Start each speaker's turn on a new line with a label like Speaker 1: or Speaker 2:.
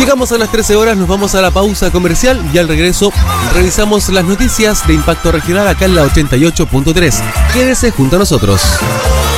Speaker 1: Llegamos a las 13 horas, nos vamos a la pausa comercial y al regreso revisamos las noticias de impacto regional acá en la 88.3. Quédese junto a nosotros.